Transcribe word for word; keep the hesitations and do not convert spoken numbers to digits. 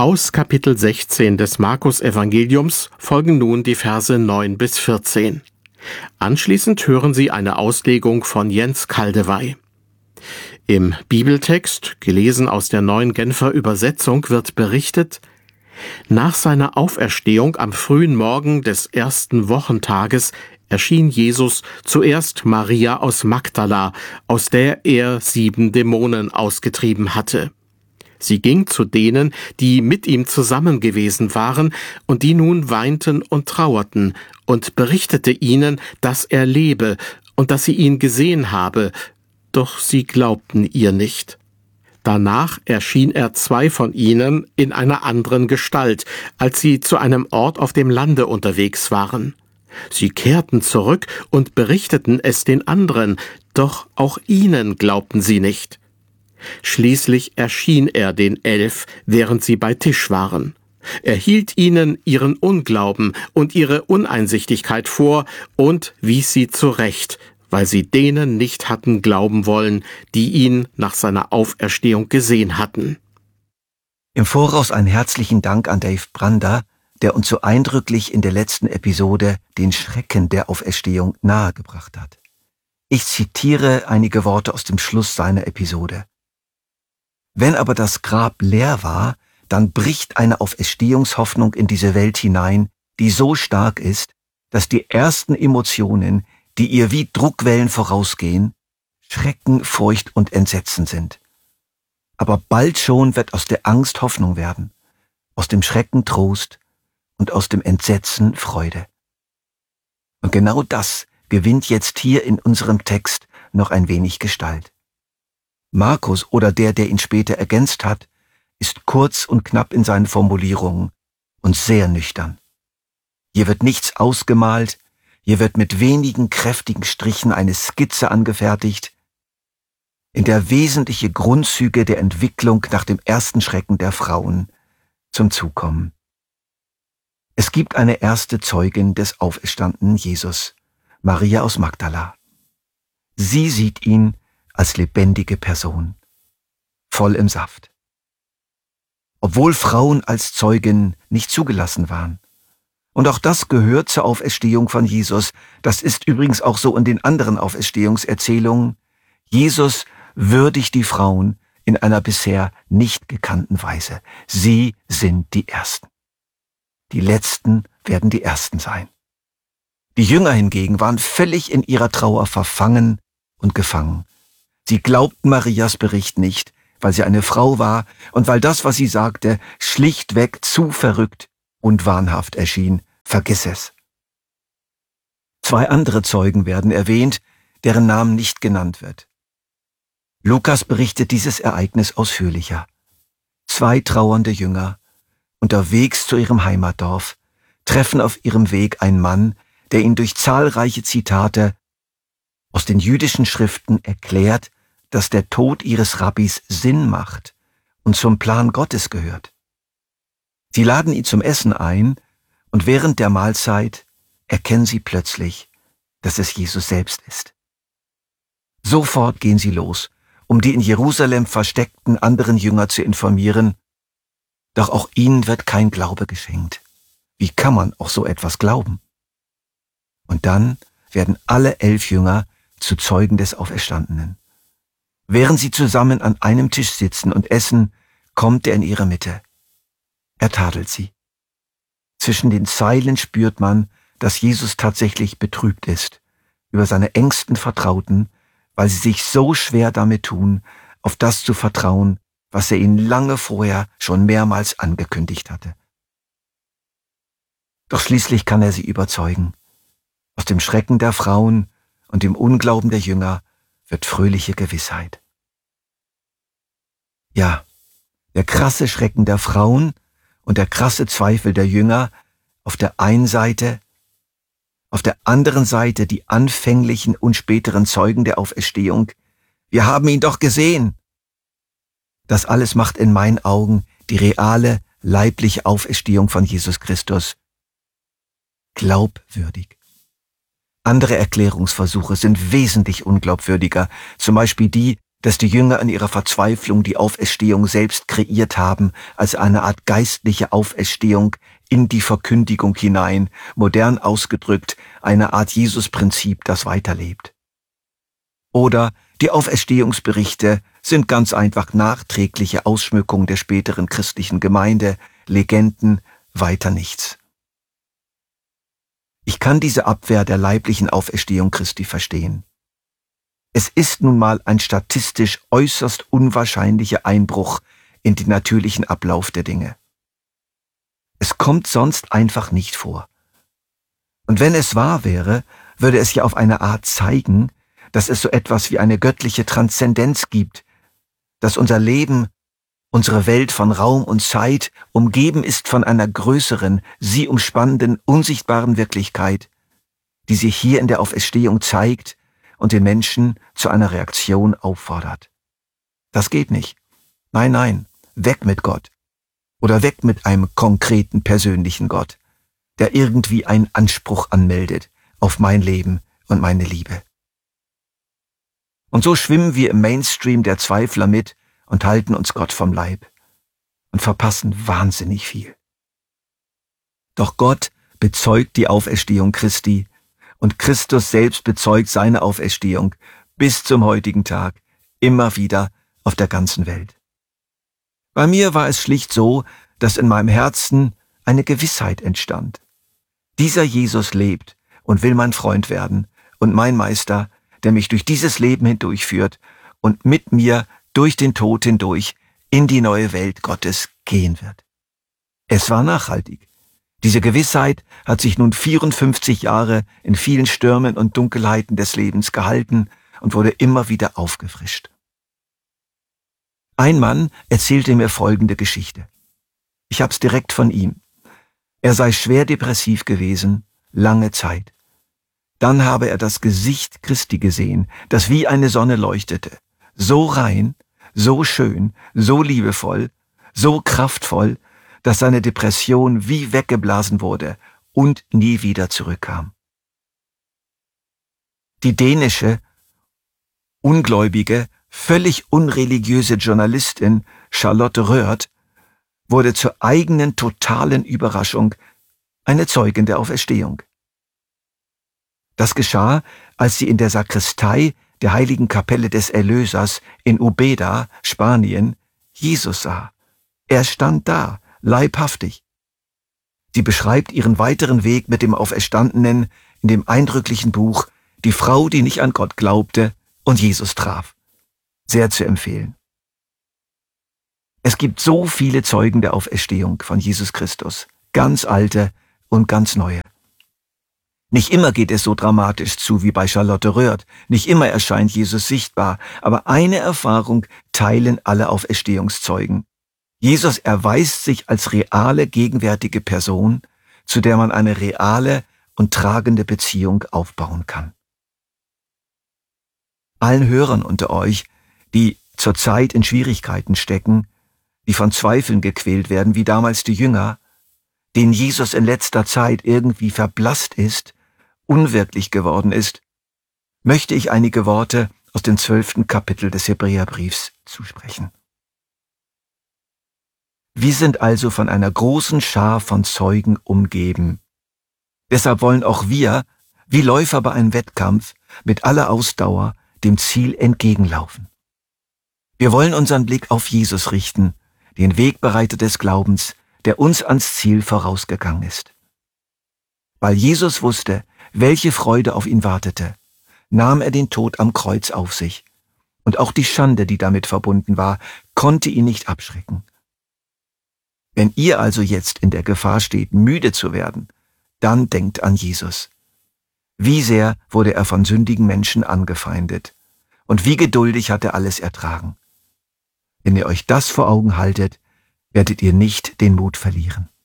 Aus Kapitel sechzehn des Markus-Evangeliums folgen nun die Verse neun bis vierzehn. Anschließend hören Sie eine Auslegung von Jens Kaldewey. Im Bibeltext, gelesen aus der Neuen Genfer Übersetzung, wird berichtet: Nach seiner Auferstehung am frühen Morgen des ersten Wochentages erschien Jesus zuerst Maria aus Magdala, aus der er sieben Dämonen ausgetrieben hatte. Sie ging zu denen, die mit ihm zusammen gewesen waren und die nun weinten und trauerten, und berichtete ihnen, dass er lebe und dass sie ihn gesehen habe, doch sie glaubten ihr nicht. Danach erschien er zwei von ihnen in einer anderen Gestalt, als sie zu einem Ort auf dem Lande unterwegs waren. Sie kehrten zurück und berichteten es den anderen, doch auch ihnen glaubten sie nicht. Schließlich erschien er den Elf, während sie bei Tisch waren. Er hielt ihnen ihren Unglauben und ihre Uneinsichtigkeit vor und wies sie zurecht, weil sie denen nicht hatten glauben wollen, die ihn nach seiner Auferstehung gesehen hatten. Im Voraus einen herzlichen Dank an Dave Brander, der uns so eindrücklich in der letzten Episode den Schrecken der Auferstehung nahegebracht hat. Ich zitiere einige Worte aus dem Schluss seiner Episode. Wenn aber das Grab leer war, dann bricht eine Auferstehungshoffnung in diese Welt hinein, die so stark ist, dass die ersten Emotionen, die ihr wie Druckwellen vorausgehen, Schrecken, Furcht und Entsetzen sind. Aber bald schon wird aus der Angst Hoffnung werden, aus dem Schrecken Trost und aus dem Entsetzen Freude. Und genau das gewinnt jetzt hier in unserem Text noch ein wenig Gestalt. Markus oder der, der ihn später ergänzt hat, ist kurz und knapp in seinen Formulierungen und sehr nüchtern. Hier wird nichts ausgemalt, hier wird mit wenigen kräftigen Strichen eine Skizze angefertigt, in der wesentliche Grundzüge der Entwicklung nach dem ersten Schrecken der Frauen zum Zug kommen. Es gibt eine erste Zeugin des auferstandenen Jesus, Maria aus Magdala. Sie sieht ihn als lebendige Person, voll im Saft. Obwohl Frauen als Zeugen nicht zugelassen waren. Und auch das gehört zur Auferstehung von Jesus. Das ist übrigens auch so in den anderen Auferstehungserzählungen. Jesus würdigt die Frauen in einer bisher nicht gekannten Weise. Sie sind die Ersten. Die Letzten werden die Ersten sein. Die Jünger hingegen waren völlig in ihrer Trauer verfangen und gefangen. Sie glaubten Marias Bericht nicht, weil sie eine Frau war und weil das, was sie sagte, schlichtweg zu verrückt und wahnhaft erschien. Vergiss es. Zwei andere Zeugen werden erwähnt, deren Namen nicht genannt wird. Lukas berichtet dieses Ereignis ausführlicher. Zwei trauernde Jünger, unterwegs zu ihrem Heimatdorf, treffen auf ihrem Weg einen Mann, der ihnen durch zahlreiche Zitate aus den jüdischen Schriften erklärt, dass der Tod ihres Rabbis Sinn macht und zum Plan Gottes gehört. Sie laden ihn zum Essen ein und während der Mahlzeit erkennen sie plötzlich, dass es Jesus selbst ist. Sofort gehen sie los, um die in Jerusalem versteckten anderen Jünger zu informieren, doch auch ihnen wird kein Glaube geschenkt. Wie kann man auch so etwas glauben? Und dann werden alle elf Jünger zu Zeugen des Auferstandenen. Während sie zusammen an einem Tisch sitzen und essen, kommt er in ihre Mitte. Er tadelt sie. Zwischen den Zeilen spürt man, dass Jesus tatsächlich betrübt ist über seine engsten Vertrauten, weil sie sich so schwer damit tun, auf das zu vertrauen, was er ihnen lange vorher schon mehrmals angekündigt hatte. Doch schließlich kann er sie überzeugen. Aus dem Schrecken der Frauen und dem Unglauben der Jünger wird fröhliche Gewissheit. Ja, der krasse Schrecken der Frauen und der krasse Zweifel der Jünger auf der einen Seite, auf der anderen Seite die anfänglichen und späteren Zeugen der Auferstehung. Wir haben ihn doch gesehen. Das alles macht in meinen Augen die reale, leibliche Auferstehung von Jesus Christus glaubwürdig. Andere Erklärungsversuche sind wesentlich unglaubwürdiger, zum Beispiel die, dass die Jünger in ihrer Verzweiflung die Auferstehung selbst kreiert haben, als eine Art geistliche Auferstehung in die Verkündigung hinein, modern ausgedrückt eine Art Jesus-Prinzip, das weiterlebt. Oder die Auferstehungsberichte sind ganz einfach nachträgliche Ausschmückung der späteren christlichen Gemeinde, Legenden, weiter nichts. Ich kann diese Abwehr der leiblichen Auferstehung Christi verstehen. Es ist nun mal ein statistisch äußerst unwahrscheinlicher Einbruch in den natürlichen Ablauf der Dinge. Es kommt sonst einfach nicht vor. Und wenn es wahr wäre, würde es ja auf eine Art zeigen, dass es so etwas wie eine göttliche Transzendenz gibt, dass unser Leben, unsere Welt von Raum und Zeit umgeben ist von einer größeren, sie umspannenden, unsichtbaren Wirklichkeit, die sich hier in der Auferstehung zeigt und den Menschen zu einer Reaktion auffordert. Das geht nicht. Nein, nein, weg mit Gott. Oder weg mit einem konkreten persönlichen Gott, der irgendwie einen Anspruch anmeldet auf mein Leben und meine Liebe. Und so schwimmen wir im Mainstream der Zweifler mit und halten uns Gott vom Leib und verpassen wahnsinnig viel. Doch Gott bezeugt die Auferstehung Christi und Christus selbst bezeugt seine Auferstehung bis zum heutigen Tag immer wieder auf der ganzen Welt. Bei mir war es schlicht so, dass in meinem Herzen eine Gewissheit entstand. Dieser Jesus lebt und will mein Freund werden und mein Meister, der mich durch dieses Leben hindurchführt und mit mir durch den Tod hindurch in die neue Welt Gottes gehen wird. Es war nachhaltig. Diese Gewissheit hat sich nun vierundfünfzig Jahre in vielen Stürmen und Dunkelheiten des Lebens gehalten und wurde immer wieder aufgefrischt. Ein Mann erzählte mir folgende Geschichte. Ich hab's direkt von ihm. Er sei schwer depressiv gewesen, lange Zeit. Dann habe er das Gesicht Christi gesehen, das wie eine Sonne leuchtete. So rein, so schön, so liebevoll, so kraftvoll, dass seine Depression wie weggeblasen wurde und nie wieder zurückkam. Die dänische, ungläubige, völlig unreligiöse Journalistin Charlotte Rørt wurde zur eigenen totalen Überraschung eine Zeugin der Auferstehung. Das geschah, als sie in der Sakristei der heiligen Kapelle des Erlösers in Ubeda, Spanien, Jesus sah. Er stand da, leibhaftig. Sie beschreibt ihren weiteren Weg mit dem Auferstandenen in dem eindrücklichen Buch Die Frau, die nicht an Gott glaubte und Jesus traf. Sehr zu empfehlen. Es gibt so viele Zeugen der Auferstehung von Jesus Christus, ganz alte und ganz neue. Nicht immer geht es so dramatisch zu wie bei Charlotte Rørt, nicht immer erscheint Jesus sichtbar, aber eine Erfahrung teilen alle Auferstehungszeugen. Jesus erweist sich als reale, gegenwärtige Person, zu der man eine reale und tragende Beziehung aufbauen kann. Allen Hörern unter euch, die zurzeit in Schwierigkeiten stecken, die von Zweifeln gequält werden, wie damals die Jünger, denen Jesus in letzter Zeit irgendwie verblasst ist, unwirklich geworden ist, möchte ich einige Worte aus dem zwölften Kapitel des Hebräerbriefs zusprechen. Wir sind also von einer großen Schar von Zeugen umgeben. Deshalb wollen auch wir, wie Läufer bei einem Wettkampf, mit aller Ausdauer dem Ziel entgegenlaufen. Wir wollen unseren Blick auf Jesus richten, den Wegbereiter des Glaubens, der uns ans Ziel vorausgegangen ist. Weil Jesus wusste, welche Freude auf ihn wartete, nahm er den Tod am Kreuz auf sich, und auch die Schande, die damit verbunden war, konnte ihn nicht abschrecken. Wenn ihr also jetzt in der Gefahr steht, müde zu werden, dann denkt an Jesus. Wie sehr wurde er von sündigen Menschen angefeindet, und wie geduldig hat er alles ertragen. Wenn ihr euch das vor Augen haltet, werdet ihr nicht den Mut verlieren.